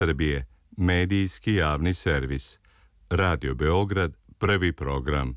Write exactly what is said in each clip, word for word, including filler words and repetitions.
Srbije, medijski javni servis. Radio Beograd, prvi program.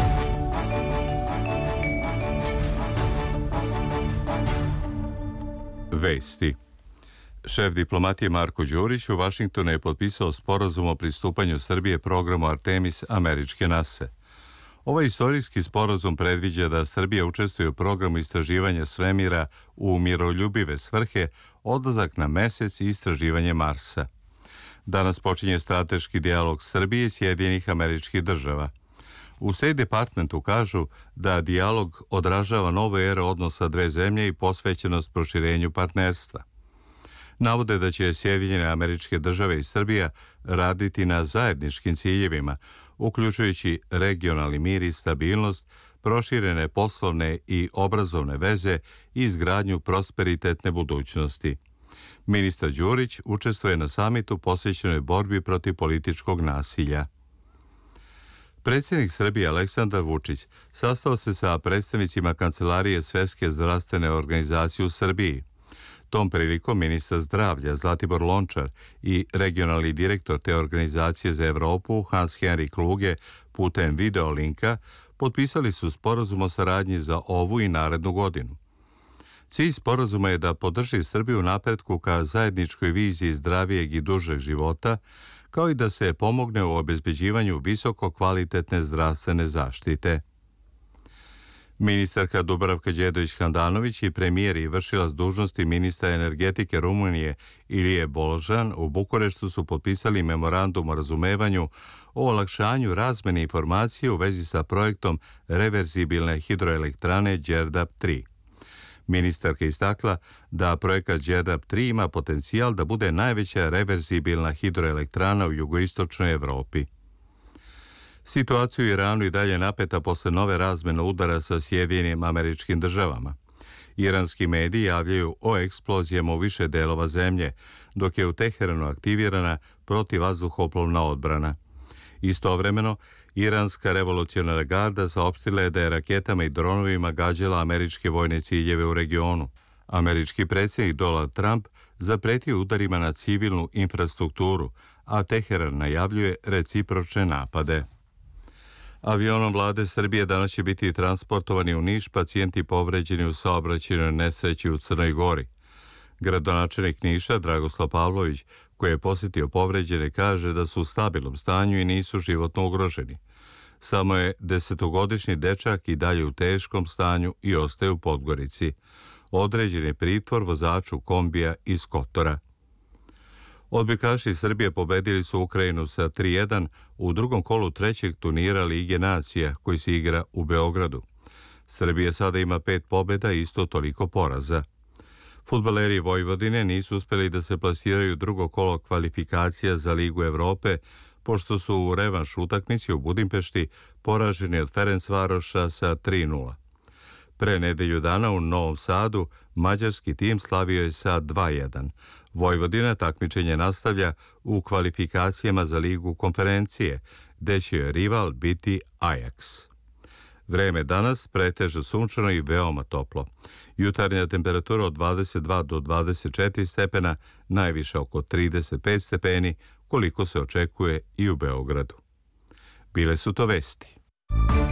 Vesti. Šef diplomatije Marko Đurić u Vašingtonu je potpisao sporazum o pristupanju Srbije programu Artemis američke nase. Ovaj istorijski sporazum predviđa da Srbija učestvuje u programu istraživanja svemira u miroljubive svrhe, odlazak na mesec i istraživanje Marsa. Danas počinje strateški dijalog Srbije i Sjedinjenih Američkih Država. U State Departmentu kažu da dijalog odražava novu eru odnosa dve zemlje i posvećenost proširenju partnerstva. Navode da će Sjedinjene Američke Države i Srbija raditi na zajedničkim ciljevima, uključujući regionalni mir i stabilnost, proširene poslovne i obrazovne veze i izgradnju prosperitetne budućnosti. Ministar Đurić učestvuje na samitu posvećenoj borbi protiv političkog nasilja. Predsjednik Srbije Aleksandar Vučić sastao se sa predstavnicima Kancelarije Svetske zdravstvene organizacije u Srbiji. Tom prilikom ministar zdravlja Zlatibor Lončar i regionalni direktor te organizacije za Evropu Hans-Henri Kluge putem videolinka potpisali su sporazum o saradnji za ovu i narednu godinu. Cilj sporazuma je da podrži Srbiju u napretku ka zajedničkoj viziji zdravijeg i dužeg života, kao i da se pomogne u obezbeđivanju visoko kvalitetne zdravstvene zaštite. Ministarka Dubravka Đedović-Handanović i premijer i vršilac dužnosti ministra energetike Rumunije Ilije Boložan u Bukureštu su potpisali memorandum o razumevanju o olakšanju razmene informacije u vezi sa projektom reverzibilne hidroelektrane Đerdap tri. Ministarka istakla da projekat Đerdap tri ima potencijal da bude najveća reverzibilna hidroelektrana u jugoistočnoj Evropi. Situacija u Iranu i dalje napeta posle nove razmene udara sa Sjedinjenim Američkim Državama. Iranski mediji javljaju o eksplozijama u više delova zemlje, dok je u Teheranu aktivirana protivvazduhoplovna odbrana. Istovremeno, Iranska revolucionarna garda saopštila je da je raketama i dronovima gađala američke vojne ciljeve u regionu. Američki predsjednik Donald Trump zapretio udarima na civilnu infrastrukturu, a Teheran najavljuje recipročne napade. Avionom vlade Srbije danas će biti transportovani u Niš pacijenti povređeni u saobraćajnoj nesreći u Crnoj Gori. Gradonačelnik Niša Dragoslav Pavlović, koji je posjetio povređene, kaže da su u stabilnom stanju i nisu životno ugroženi. Samo je desetogodišnji dečak i dalje u teškom stanju i ostaje u Podgorici. Određen je pritvor vozaču kombija iz Kotora. Odbojkaši Srbije pobedili su Ukrajinu sa tri jedan u drugom kolu trećeg turnira Lige nacija koji se igra u Beogradu. Srbija sada ima pet pobjeda i isto toliko poraza. Fudbaleri Vojvodine nisu uspjeli da se plasiraju u drugo kolo kvalifikacija za Ligu Evrope, pošto su u revanš utakmici u Budimpešti poraženi od Ferencvaroša sa tri nula. Pre nedelju dana u Novom Sadu mađarski tim slavio je sa dva jedan. Vojvodina takmičenje nastavlja u kvalifikacijama za Ligu konferencije, gde će joj rival biti Ajax. Vreme danas pretežno sunčano i veoma toplo. Jutarnja temperatura od dvadeset dva do dvadeset četiri stepena, najviše oko trideset pet stepeni, koliko se očekuje i u Beogradu. Bile su to vesti.